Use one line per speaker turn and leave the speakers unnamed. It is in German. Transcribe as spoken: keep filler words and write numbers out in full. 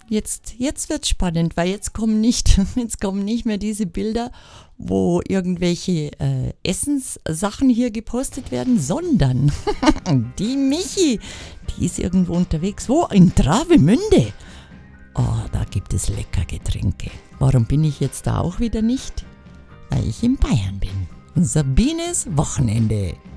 jetzt, jetzt wird's spannend, weil jetzt kommen nicht, jetzt kommen nicht mehr diese Bilder, wo irgendwelche äh, Essenssachen hier gepostet werden, sondern die Michi, die ist irgendwo unterwegs. Wo? In Travemünde. Oh, da gibt es lecker Getränke. Warum bin ich jetzt da auch wieder nicht? Weil ich in Bayern bin. Sabines Wochenende.